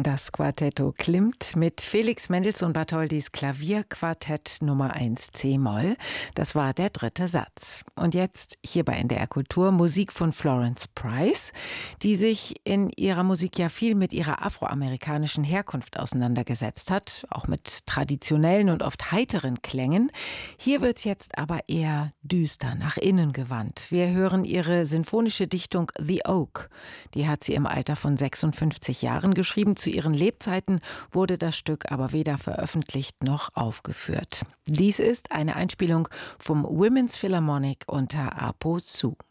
Das Quartetto Klimt mit Felix Mendelssohn-Bartholdys Klavierquartett Nummer 1 C-Moll. Das war der dritte Satz. Und jetzt hier bei NDR Kultur Musik von Florence Price, die sich in ihrer Musik ja viel mit ihrer afroamerikanischen Herkunft auseinandergesetzt hat, auch mit traditionellen und oft heiteren Klängen. Hier wird's jetzt aber eher düster, nach innen gewandt. Wir hören ihre sinfonische Dichtung The Oak. Die hat sie im Alter von 56 Jahren geschrieben. Zu ihren Lebzeiten wurde das Stück aber weder veröffentlicht noch aufgeführt. Dies ist eine Einspielung vom Women's Philharmonic unter Apo Su.